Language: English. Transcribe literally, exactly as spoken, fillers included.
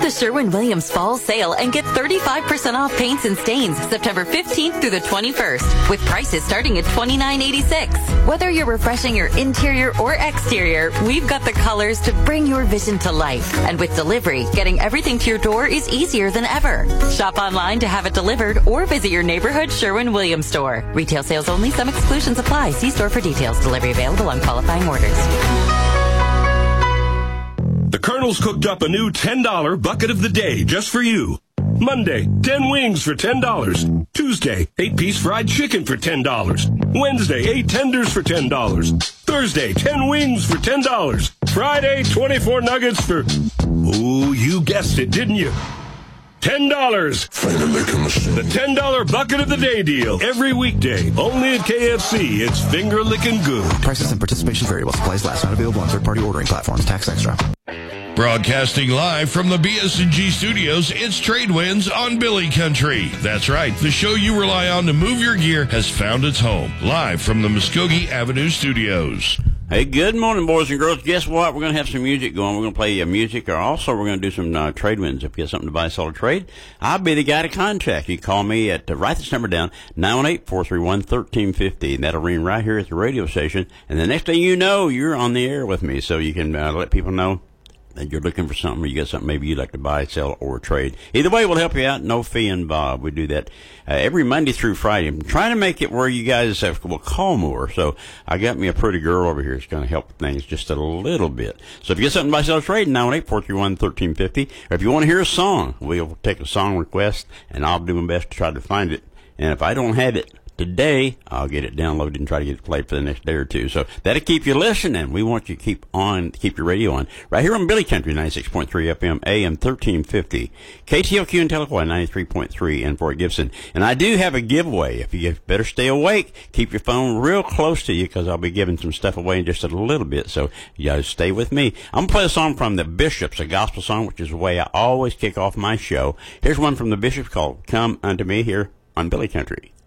the Sherwin-Williams Fall Sale and get thirty-five percent off paints and stains September fifteenth through the twenty-first, with prices starting at twenty-nine eighty-six. Whether you're refreshing your interior or exterior, we've got the colors to bring your vision to life. And with delivery, getting everything to your door is easier than ever. Shop online to have it delivered or visit your neighborhood Sherwin-Williams store. Retail sales only. Some exclusions apply. See store for details. Delivery available on qualifying orders. The Colonel's cooked up a new ten dollar bucket of the day just for you. Monday, ten wings for ten dollars. Tuesday, eight piece fried chicken for ten dollars. Wednesday, eight tenders for ten dollars. Thursday, ten wings for ten dollars. Friday, twenty-four nuggets for... Oh, you guessed it, didn't you? ten dollars. The ten dollar bucket of the day deal. Every weekday. Only at K F C. It's finger-licking good. Prices and participation vary while supplies last. Not available on third-party ordering platforms. Tax extra. Broadcasting live from the B S and G studios, it's Trade Winds on Billy Country. That's right, the show you rely on to move your gear has found its home. Live from the Muskogee Avenue studios. Hey, good morning, boys and girls. Guess what? We're going to have some music going. We're going to play uh, music, or also we're going to do some uh, trade wins. If you get something to buy, sell, or trade, I'll be the guy to contact. You can call me at, uh, write this number down, nine one eight, four three one, one three five zero. And that'll ring right here at the radio station. And the next thing you know, you're on the air with me, so you can uh, let people know that you're looking for something, or you got something maybe you'd like to buy, sell, or trade. Either way, we'll help you out. No fee involved. We do that uh, every Monday through Friday. I'm trying to make it where you guys have, will call more. So I got me a pretty girl over here. It's going to help things just a little bit. So if you get something to buy, sell, or trade, nine one eight, four three one, one three five zero. Or if you want to hear a song, we'll take a song request, and I'll do my best to try to find it. And if I don't have it today, I'll get it downloaded and try to get it played for the next day or two. So that'll keep you listening. We want you to keep on, keep your radio on. Right here on Billy Country, ninety-six point three F M, A M thirteen fifty. K T L Q and Telequoy, ninety-three point three in Fort Gibson. And I do have a giveaway. If you better stay awake, keep your phone real close to you, because I'll be giving some stuff away in just a little bit. So you guys stay with me. I'm going to play a song from the Bishops, a gospel song, which is the way I always kick off my show. Here's one from the Bishops called Come Unto Me here on Billy Country.